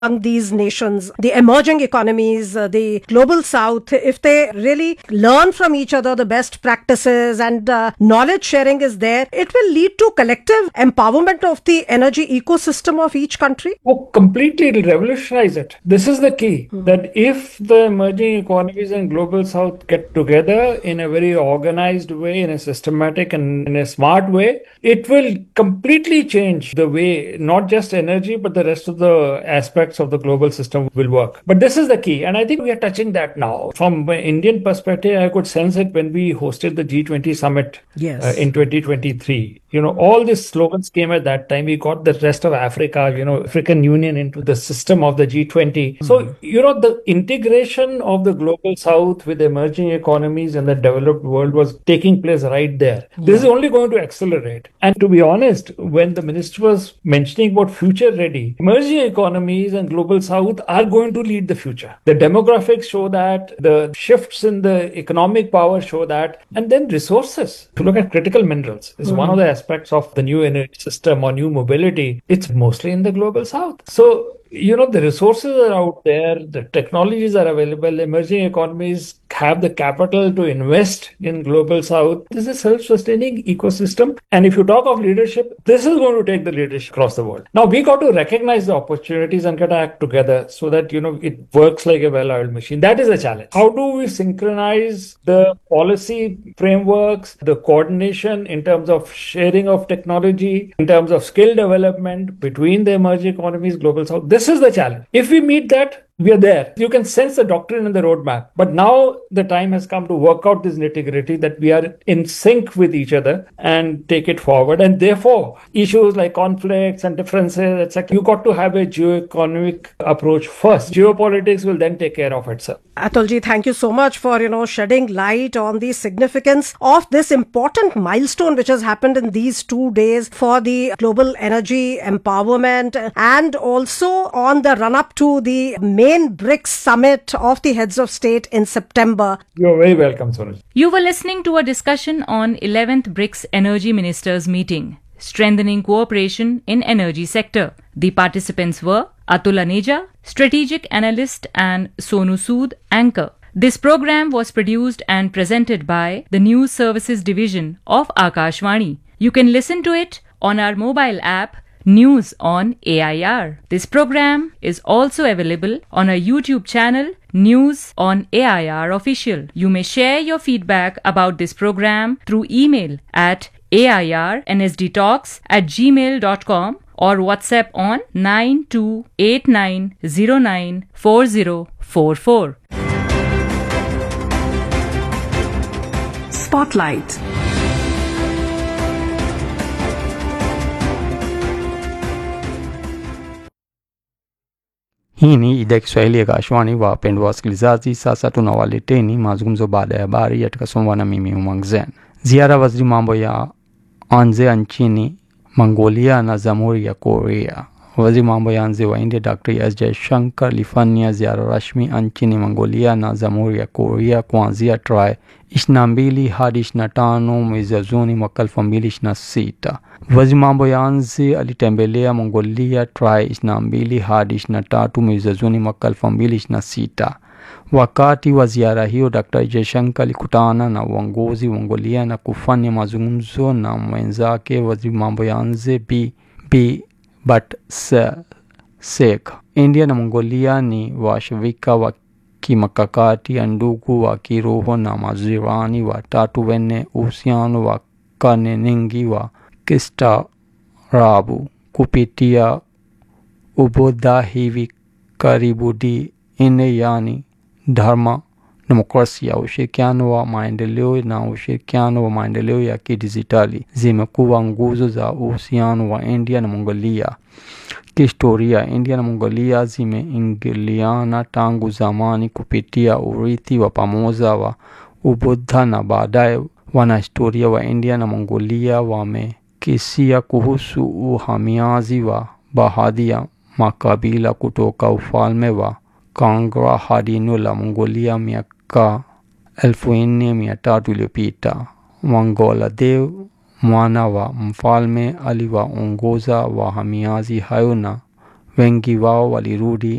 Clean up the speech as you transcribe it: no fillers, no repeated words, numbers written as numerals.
among these nations, the emerging economies, the global south, if they really learn from each other the best practices and knowledge sharing is there, it will lead to collective empowerment of the energy ecosystem of each country? Oh, completely, it'll revolutionize it. This is the key, that if the emerging economies and global south get together in a very organized way, in a systematic and in a smart way, it will completely change the way not just energy, but the rest of the aspects of the global system will work. But this is the key. And I think we are touching that now. From an Indian perspective, I could sense it when we hosted the G20 summit in 2023. All these slogans came at that time. We got the rest of Africa, African Union into the system of the G20. So, the integration of the global south with emerging economies and the developed world was taking place right there. This is only going to accelerate. And to be honest, when the minister was mentioning about future ready, emerging economies and global south are going to lead the future. The demographics show that, the shifts in the economic power show that, and then resources. To look at critical minerals is one of the aspects of the new energy system or new mobility. It's mostly in the global south. So, the resources are out there, the technologies are available, emerging economies have the capital to invest in global south. This is a self-sustaining ecosystem. And if you talk of leadership, this is going to take the leadership across the world. Now, we got to recognize the opportunities and get to act together so that, it works like a well-oiled machine. That is a challenge. How do we synchronize the policy frameworks, the coordination in terms of sharing of technology, in terms of skill development between the emerging economies, global south? This is the challenge. If we meet that, we are there. You can sense the doctrine and the roadmap. But now the time has come to work out this nitty-gritty, that we are in sync with each other and take it forward. And therefore, issues like conflicts and differences, etc., you got to have a geo-economic approach first. Geopolitics will then take care of itself. Atulji, thank you so much for, shedding light on the significance of this important milestone which has happened in these 2 days for the global energy empowerment, and also on the run-up to the main BRICS summit of the heads of state in September. You're very welcome, Suraj. You were listening to a discussion on 11th BRICS Energy Ministers Meeting, Strengthening Cooperation in Energy Sector. The participants were Atul Aneja, Strategic Analyst, and Sonu Sood, Anchor. This program was produced and presented by the News Services Division of Akashvani. You can listen to it on our mobile app, News on AIR. This program is also available on our YouTube channel, News on AIR Official. You may share your feedback about this program through email at airnsdtalks@gmail.com or WhatsApp on 9289094044. Spotlight. Hii ni idhaa ya Kiswahili ya Akashwani. Wapendwa wasikilizaji, sasa tunawaleteni mazungumzo baada ya habari yatakasomwa na mimi Umangzen. Ziara waziri mambo ya nje nchini Mongolia na Jamhuri ya Korea. Waziri mambo ya nje wa India Dr. S. Jaishankar alifanya ziara rasmi nchini Mongolia na Jamhuri ya Korea kuanzia tarehe 22 hadi 25 mwezi wa Juni mwaka 2026. Waziri mambo ya nje alitembelea Mongolia tarehe 22 hadi 23 mwezi wa Juni mwaka 2026. Wakati wa ziara hiyo, Dr. Jaishankar alikutana na uongozi wa Mongolia na kufanya mazungumzo na mwenzake waziri mambo ya nje B. But Sek. India na Mongolia ni washirika wa kimakakati, ndugu wa kiroho na majirani watatu wenye uhusiano wa karne nyingi wa kistaarabu. Kupitia ubudha hivi karibuni nne, yani dharma, demokrasia, ushirikiano wa maendeleo na ushirikiano wa maendeleo ya kidijitali zimekuwa nguzo za uhusiano wa India na Mongolia. Kihistoria, India na Mongolia zimeingiliana tangu zamani kupitia urithi wa pamoja wa Ubudha, na baadaye wanahistoria wa India na Mongolia wamekisia kuhusu uhamiaji wa baadhi ya makabila kutoka ufalme wa Kangra hadi eneo la Mongolia miaka 1400 iliyopita. Mongoladev, mwana wa mfalme, aliwaongoza wahamiaji hayo na wengi wao walirudi